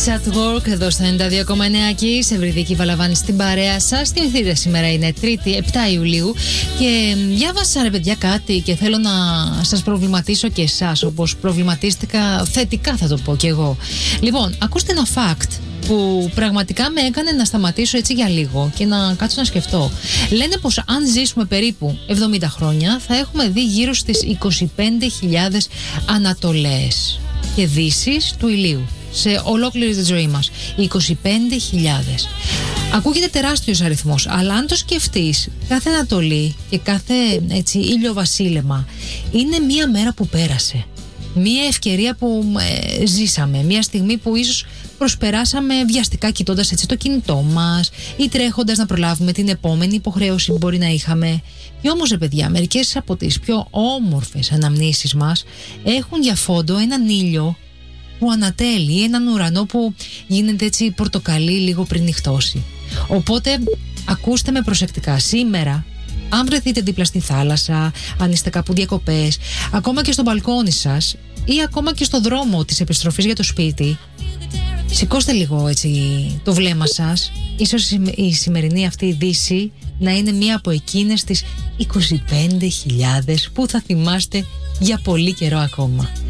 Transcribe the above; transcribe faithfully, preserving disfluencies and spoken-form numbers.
Ladies at Work, εδώ στο ενενήντα δύο κόμμα εννέα και σε Ευρυδική Βαλαβάνη στην παρέα σας. Θυμηθείτε, σήμερα είναι Τρίτη, επτά Ιουλίου και διάβασα, ρε παιδιά, κάτι και θέλω να σας προβληματίσω και εσάς, όπως προβληματίστηκα θετικά, θα το πω κι εγώ. Λοιπόν, ακούστε ένα fact που πραγματικά με έκανε να σταματήσω έτσι για λίγο και να κάτσω να σκεφτώ. Λένε πως αν ζήσουμε περίπου εβδομήντα χρόνια θα έχουμε δει γύρω στις είκοσι πέντε χιλιάδες ανατολές και δύσεις του ηλίου σε ολόκληρη τη ζωή μας. είκοσι πέντε χιλιάδες. Ακούγεται τεράστιος αριθμός, αλλά αν το σκεφτείς, κάθε ανατολή και κάθε έτσι ήλιο βασίλεμα είναι μία μέρα που πέρασε. Μία ευκαιρία που ε, ζήσαμε, μία στιγμή που ίσως προσπεράσαμε βιαστικά κοιτώντας έτσι το κινητό μας ή τρέχοντας να προλάβουμε την επόμενη υποχρέωση που μπορεί να είχαμε. Και όμως, ρε παιδιά, μερικές από τις πιο όμορφες αναμνήσεις μας έχουν για φόντο έναν ήλιο που ανατέλει, έναν ουρανό που γίνεται έτσι πορτοκαλί λίγο πριν νυχτώσει. Οπότε ακούστε με προσεκτικά. Σήμερα, αν βρεθείτε δίπλα στη θάλασσα, αν είστε κάπου διακοπές, ακόμα και στο μπαλκόνι σας ή ακόμα και στο δρόμο της επιστροφής για το σπίτι, σηκώστε λίγο έτσι το βλέμμα σας. Ίσως η σημερινή αυτή δύση να είναι μία από εκείνες τις είκοσι πέντε χιλιάδες που θα θυμάστε για πολύ καιρό ακόμα.